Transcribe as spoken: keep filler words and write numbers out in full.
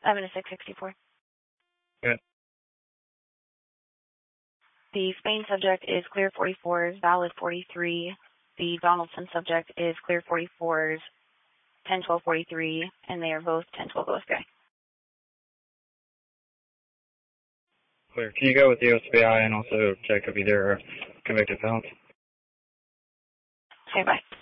seven to six sixty-four. Good. The Spain subject is clear forty-fours, valid forty-three. The Donaldson subject is clear forty-fours, ten twelve forty-three, and they are both ten twelve O S P I. Clear. Can you go with the O S P I and also check if either are convicted felons? Okay, bye.